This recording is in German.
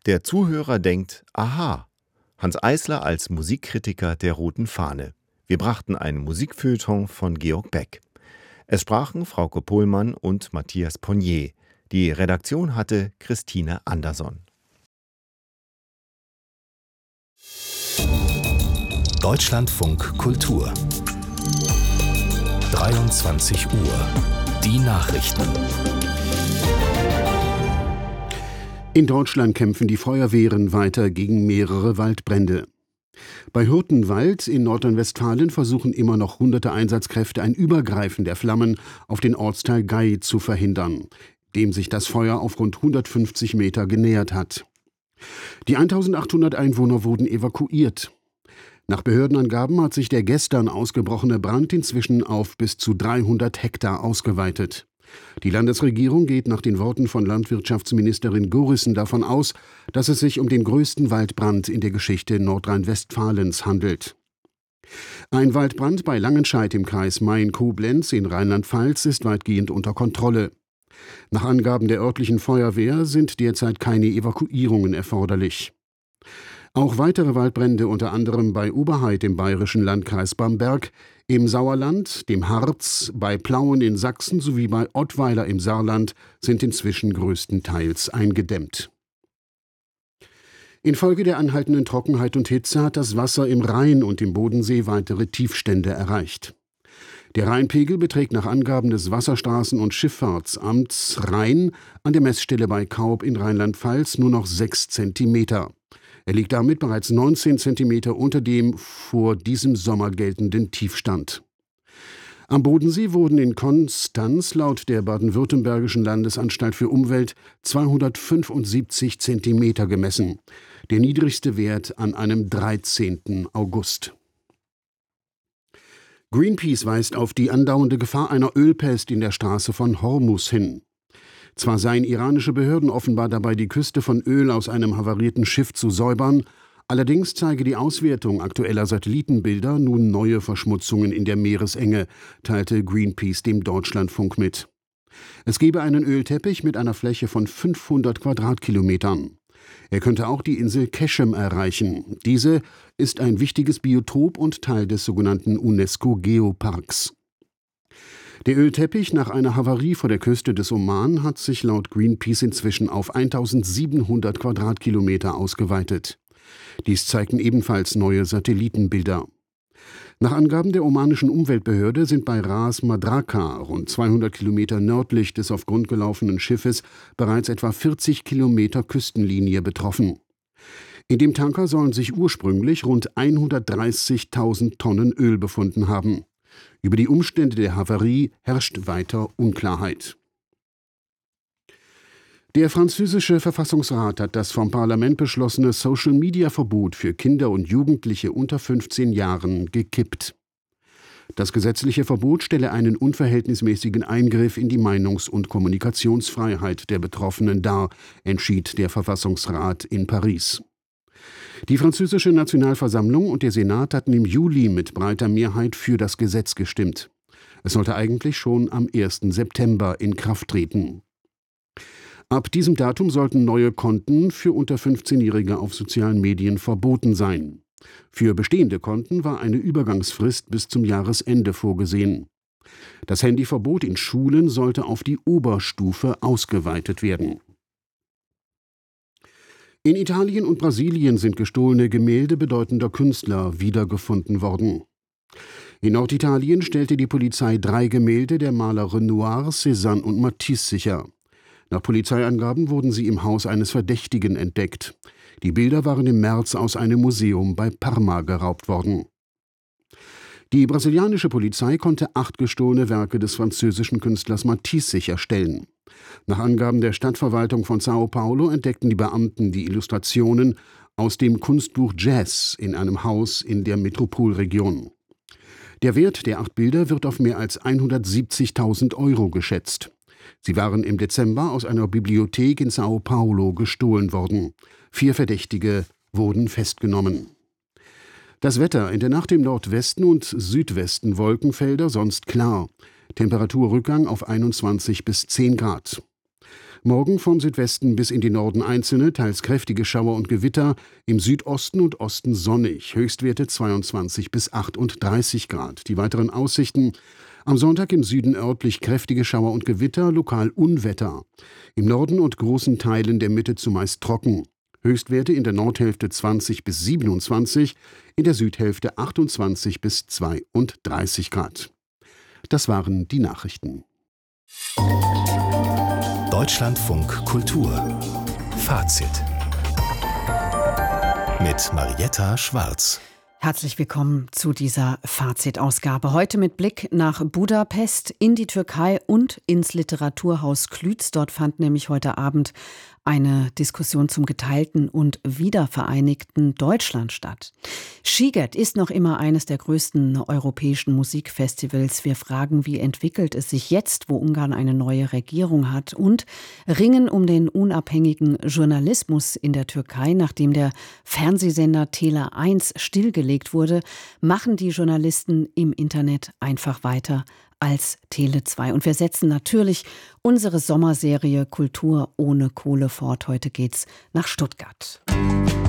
Der Zuhörer denkt, aha, Hanns Eisler als Musikkritiker der Roten Fahne. Wir brachten ein Musikfeuilleton von Georg Beck. Es sprachen Frauke Pohlmann und Matthias Ponnier. Die Redaktion hatte Christine Anderson. Deutschlandfunk Kultur 23 Uhr. Die Nachrichten. In Deutschland kämpfen die Feuerwehren weiter gegen mehrere Waldbrände. Bei Hürtenwald in Nordrhein-Westfalen versuchen immer noch hunderte Einsatzkräfte ein Übergreifen der Flammen auf den Ortsteil Gay zu verhindern, dem sich das Feuer auf rund 150 Meter genähert hat. Die 1800 Einwohner wurden evakuiert. Nach Behördenangaben hat sich der gestern ausgebrochene Brand inzwischen auf bis zu 300 Hektar ausgeweitet. Die Landesregierung geht nach den Worten von Landwirtschaftsministerin Gorissen davon aus, dass es sich um den größten Waldbrand in der Geschichte Nordrhein-Westfalens handelt. Ein Waldbrand bei Langenscheidt im Kreis Main-Koblenz in Rheinland-Pfalz ist weitgehend unter Kontrolle. Nach Angaben der örtlichen Feuerwehr sind derzeit keine Evakuierungen erforderlich. Auch weitere Waldbrände, unter anderem bei Oberheid im bayerischen Landkreis Bamberg, im Sauerland, dem Harz, bei Plauen in Sachsen sowie bei Ottweiler im Saarland sind inzwischen größtenteils eingedämmt. Infolge der anhaltenden Trockenheit und Hitze hat das Wasser im Rhein und im Bodensee weitere Tiefstände erreicht. Der Rheinpegel beträgt nach Angaben des Wasserstraßen- und Schifffahrtsamts Rhein an der Messstelle bei Kaub in Rheinland-Pfalz nur noch 6 Zentimeter. Er liegt damit bereits 19 Zentimeter unter dem vor diesem Sommer geltenden Tiefstand. Am Bodensee wurden in Konstanz laut der baden-württembergischen Landesanstalt für Umwelt 275 Zentimeter gemessen, der niedrigste Wert an einem 13. August. Greenpeace weist auf die andauernde Gefahr einer Ölpest in der Straße von Hormuz hin. Zwar seien iranische Behörden offenbar dabei, die Küste von Öl aus einem havarierten Schiff zu säubern, allerdings zeige die Auswertung aktueller Satellitenbilder nun neue Verschmutzungen in der Meeresenge, teilte Greenpeace dem Deutschlandfunk mit. Es gebe einen Ölteppich mit einer Fläche von 500 Quadratkilometern. Er könnte auch die Insel Keshem erreichen. Diese ist ein wichtiges Biotop und Teil des sogenannten UNESCO-Geoparks. Der Ölteppich nach einer Havarie vor der Küste des Oman hat sich laut Greenpeace inzwischen auf 1700 Quadratkilometer ausgeweitet. Dies zeigten ebenfalls neue Satellitenbilder. Nach Angaben der omanischen Umweltbehörde sind bei Ras Madraka, rund 200 Kilometer nördlich des auf Grund gelaufenen Schiffes, bereits etwa 40 Kilometer Küstenlinie betroffen. In dem Tanker sollen sich ursprünglich rund 130.000 Tonnen Öl befunden haben. Über die Umstände der Havarie herrscht weiter Unklarheit. Der französische Verfassungsrat hat das vom Parlament beschlossene Social-Media-Verbot für Kinder und Jugendliche unter 15 Jahren gekippt. Das gesetzliche Verbot stelle einen unverhältnismäßigen Eingriff in die Meinungs- und Kommunikationsfreiheit der Betroffenen dar, entschied der Verfassungsrat in Paris. Die französische Nationalversammlung und der Senat hatten im Juli mit breiter Mehrheit für das Gesetz gestimmt. Es sollte eigentlich schon am 1. September in Kraft treten. Ab diesem Datum sollten neue Konten für unter 15-Jährige auf sozialen Medien verboten sein. Für bestehende Konten war eine Übergangsfrist bis zum Jahresende vorgesehen. Das Handyverbot in Schulen sollte auf die Oberstufe ausgeweitet werden. In Italien und Brasilien sind gestohlene Gemälde bedeutender Künstler wiedergefunden worden. In Norditalien stellte die Polizei 3 Gemälde der Maler Renoir, Cézanne und Matisse sicher. Nach Polizeiangaben wurden sie im Haus eines Verdächtigen entdeckt. Die Bilder waren im März aus einem Museum bei Parma geraubt worden. Die brasilianische Polizei konnte 8 gestohlene Werke des französischen Künstlers Matisse sicherstellen. Nach Angaben der Stadtverwaltung von São Paulo entdeckten die Beamten die Illustrationen aus dem Kunstbuch Jazz in einem Haus in der Metropolregion. Der Wert der 8 Bilder wird auf mehr als 170.000 € geschätzt. Sie waren im Dezember aus einer Bibliothek in São Paulo gestohlen worden. 4 Verdächtige wurden festgenommen. Das Wetter: in der Nacht im Nordwesten und Südwesten Wolkenfelder, sonst klar. Temperaturrückgang auf 21 bis 10 Grad. Morgen vom Südwesten bis in die Norden einzelne, teils kräftige Schauer und Gewitter, im Südosten und Osten sonnig, Höchstwerte 22 bis 38 Grad. Die weiteren Aussichten: am Sonntag im Süden örtlich kräftige Schauer und Gewitter, lokal Unwetter. Im Norden und großen Teilen der Mitte zumeist trocken. Höchstwerte in der Nordhälfte 20 bis 27, in der Südhälfte 28 bis 32 Grad. Das waren die Nachrichten. Deutschlandfunk Kultur Fazit mit Marietta Schwarz. Herzlich willkommen zu dieser Fazitausgabe. Heute mit Blick nach Budapest, in die Türkei und ins Literaturhaus Klütz. Dort fand nämlich heute Abend eine Diskussion zum geteilten und wiedervereinigten Deutschland statt. Sziget ist noch immer eines der größten europäischen Musikfestivals. Wir fragen, wie entwickelt es sich jetzt, wo Ungarn eine neue Regierung hat, und ringen um den unabhängigen Journalismus in der Türkei. Nachdem der Fernsehsender Tele 1 stillgelegt wurde, machen die Journalisten im Internet einfach weiter als Tele 2. Und wir setzen natürlich unsere Sommerserie Kultur ohne Kohle fort. Heute geht's nach Stuttgart.